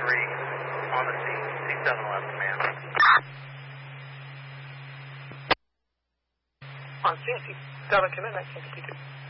on the scene, C711 command. On scene, C7 command, 1952.